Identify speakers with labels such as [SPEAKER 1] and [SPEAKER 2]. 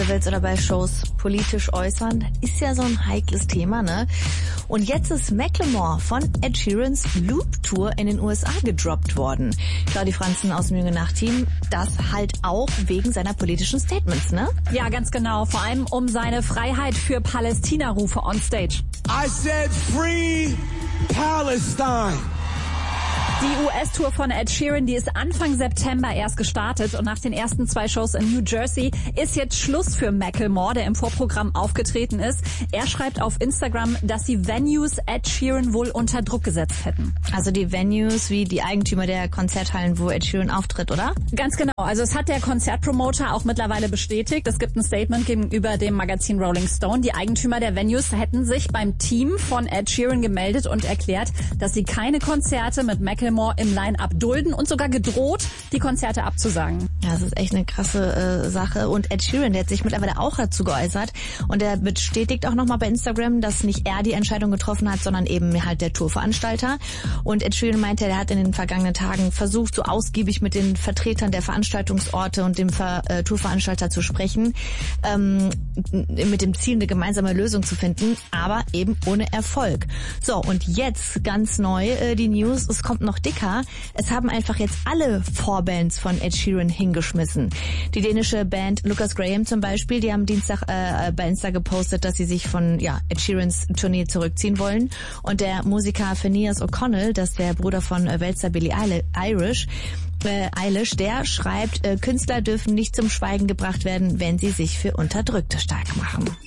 [SPEAKER 1] Festivals oder bei Shows politisch äußern, ist ja so ein heikles Thema, ne? Und jetzt ist Macklemore von Ed Sheerans Loop-Tour in den USA gedroppt worden. Claudi Franzen aus dem Junge Nacht-Team, das halt auch wegen seiner politischen Statements, ne?
[SPEAKER 2] Ja, ganz genau. Vor allem um seine Freiheit für Palästina-Rufe on stage.
[SPEAKER 3] I said free Palestine.
[SPEAKER 2] Die US-Tour von Ed Sheeran, die ist Anfang September erst gestartet und nach den ersten 2 Shows in New Jersey ist jetzt Schluss für Macklemore, der im Vorprogramm aufgetreten ist. Er schreibt auf Instagram, dass die Venues Ed Sheeran wohl unter Druck gesetzt hätten.
[SPEAKER 1] Also die Venues wie die Eigentümer der Konzerthallen, wo Ed Sheeran auftritt, oder?
[SPEAKER 2] Ganz genau. Also es hat der Konzertpromoter auch mittlerweile bestätigt. Es gibt ein Statement gegenüber dem Magazin Rolling Stone. Die Eigentümer der Venues hätten sich beim Team von Ed Sheeran gemeldet und erklärt, dass sie keine Konzerte mit Macklemore im Line-Up dulden und sogar gedroht, die Konzerte abzusagen.
[SPEAKER 1] Ja, das ist echt eine krasse Sache. Und Ed Sheeran, der hat sich mittlerweile auch dazu geäußert. Und er bestätigt auch nochmal bei Instagram, dass nicht er die Entscheidung getroffen hat, sondern eben halt der Tourveranstalter. Und Ed Sheeran meinte, er hat in den vergangenen Tagen versucht, so ausgiebig mit den Vertretern der Veranstaltungsorte und dem Tourveranstalter zu sprechen, mit dem Ziel, eine gemeinsame Lösung zu finden, aber eben ohne Erfolg. So, und jetzt ganz neu die News, es kommt noch dicker. Es haben einfach jetzt alle Vorbands von Ed Sheeran hingeschmissen. Die dänische Band Lucas Graham zum Beispiel, die haben Dienstag bei Insta gepostet, dass sie sich von Ed Sheerans Tournee zurückziehen wollen. Und der Musiker Phineas O'Connell, das ist der Bruder von Weltstar Billie Eilish, der schreibt, Künstler dürfen nicht zum Schweigen gebracht werden, wenn sie sich für Unterdrückte stark machen.